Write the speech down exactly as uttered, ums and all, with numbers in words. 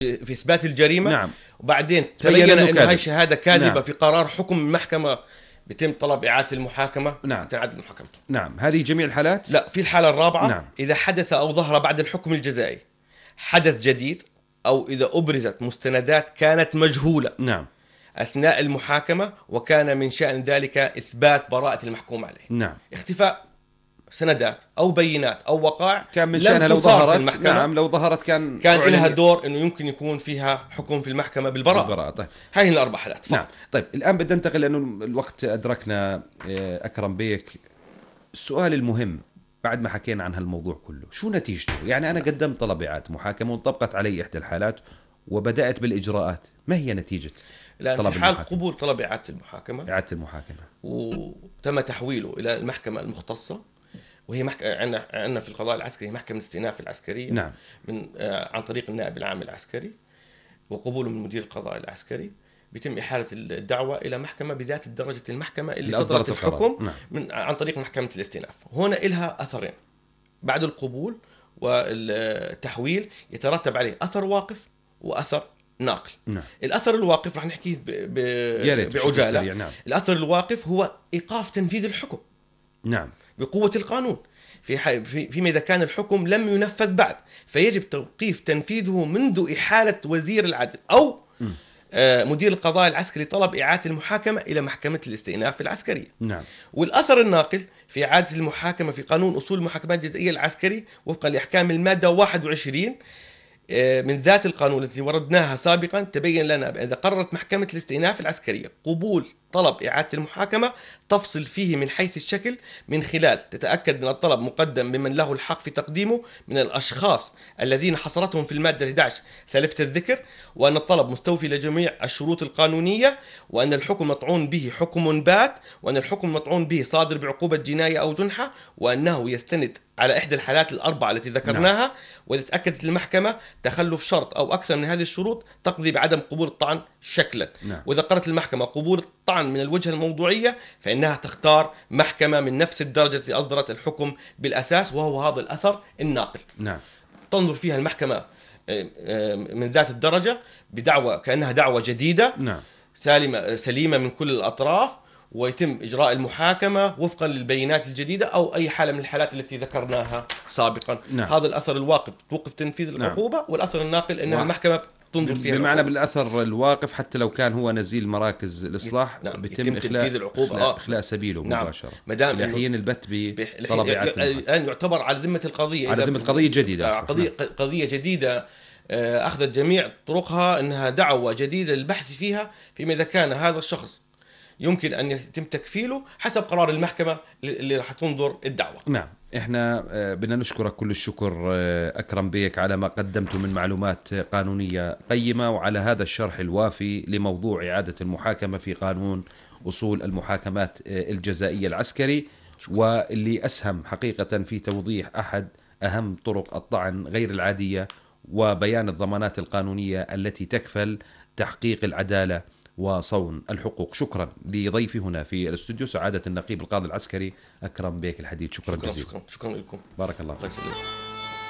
في إثبات الجريمة. نعم. وبعدين تبين أن هاي شهادة كاذبة. نعم. في قرار حكم المحكمة بيتم طلب إعادة المحاكمة. نعم. تعدد محاكمته. نعم. هذه جميع الحالات؟ لا، في الحالة الرابعة. نعم. إذا حدث أو ظهر بعد الحكم الجزائي حدث جديد، أو إذا أبرزت مستندات كانت مجهولة. نعم. أثناء المحاكمة وكان من شأن ذلك إثبات براءة المحكوم عليه. نعم. اختفاء سندات أو بينات أو وقائع كان من شأنها لو ظهرت. نعم، لو ظهرت كان كان لها دور إنه يمكن يكون فيها حكم في المحكمة بالبراءة. بالبراءة. طيب. هاي الأربع حالات فقط. نعم. طيب الآن بدنا ننتقل لأنه الوقت أدركنا. أكرم بيك، السؤال المهم بعد ما حكينا عن هالموضوع كله، شو نتيجته؟ يعني أنا قدمت طلب إعادة محاكمة وانطبقت علي إحدى الحالات وبدأت بالإجراءات، ما هي نتيجة طلب المحاكمة؟ في حال قبول طلب إعادة المحاكمة إعادة المحاكمة وتم تحويله إلى المحكمة المختصة، وهي محكمة عندنا عندنا في القضاء العسكري محكمة الاستئناف العسكرية. نعم. من آه عن طريق النائب العام العسكري وقبوله من مدير القضاء العسكري، بيتم إحالة الدعوة إلى محكمة بذات الدرجة المحكمة اللي صدرت الحكم. نعم. من عن طريق محكمة الاستئناف. هنا إلها أثرين بعد القبول والتحويل، يترتب عليه أثر واقف وأثر ناقل. نعم. الأثر الواقف رح نحكيه بعجالة. نعم. الأثر الواقف هو إيقاف تنفيذ الحكم. نعم. بقوة القانون في في فيما إذا كان الحكم لم ينفذ بعد، فيجب توقيف تنفيذه منذ إحالة وزير العدل أو م. آه مدير القضاء العسكري طلب إعادة المحاكمة إلى محكمة الاستئناف العسكرية. نعم. والأثر الناقل في إعادة المحاكمة في قانون أصول المحاكمات الجزائية العسكري وفقا لأحكام المادة واحد وعشرين من ذات القانون التي وردناها سابقا، تبين لنا بأن إذا قررت محكمة الاستئناف العسكرية قبول طلب إعادة المحاكمة تفصل فيه من حيث الشكل من خلال تتأكد من الطلب مقدم ممن له الحق في تقديمه من الأشخاص الذين حصرتهم في المادة إحدى عشر سالفة الذكر، وأن الطلب مستوفي لجميع الشروط القانونية، وأن الحكم مطعون به حكم بات، وأن الحكم مطعون به صادر بعقوبة جناية أو جنحة، وأنه يستند على إحدى الحالات الأربعة التي ذكرناها. نعم. وإذا تأكدت المحكمة تخلف شرط أو أكثر من هذه الشروط تقضي بعدم قبول الطعن شكلا. نعم. وإذا قررت المحكمة قبول الطعن من الوجهة الموضوعية فإنها تختار محكمة من نفس الدرجة التي أصدرت الحكم بالأساس، وهو هذا الأثر الناقل. نعم. تنظر فيها المحكمة من ذات الدرجة بدعوة كأنها دعوة جديدة. نعم. سالمة سليمة من كل الأطراف، ويتم إجراء المحاكمة وفقا للبينات الجديدة أو أي حالة من الحالات التي ذكرناها سابقا. نعم. هذا الأثر الواقف توقف تنفيذ العقوبة. نعم. والأثر الناقل أنها و... المحكمة تنظر فيها بمعنى بالأثر الواقف حتى لو كان هو نزيل مراكز الإصلاح. نعم. بيتم يتم إخلاء تنفيذ العقوبة إخلاء, إخلاء سبيله. نعم. مباشرة. مدام لحين البت بطلب إعادة الآن يعتبر على ذمة القضية، على ذمة قضية جديدة. قضية قضية جديدة أخذت جميع طرقها أنها دعوة جديدة للبحث فيها، فيما إذا كان هذا الشخص يمكن أن يتم تكفيله حسب قرار المحكمة اللي راح تنظر الدعوة. نعم. إحنا بدنا نشكرك كل الشكر أكرم بيك على ما قدمته من معلومات قانونية قيمة، وعلى هذا الشرح الوافي لموضوع إعادة المحاكمة في قانون أصول المحاكمات الجزائية العسكري، واللي أسهم حقيقة في توضيح أحد أهم طرق الطعن غير العادية وبيان الضمانات القانونية التي تكفل تحقيق العدالة وصون الحقوق. شكرا لضيفي هنا في الاستوديو سعادة النقيب القاضي العسكري أكرم بيك الحديد. شكرا, شكرا جزيلا. شكرا, شكرا لكم. بارك الله فيك.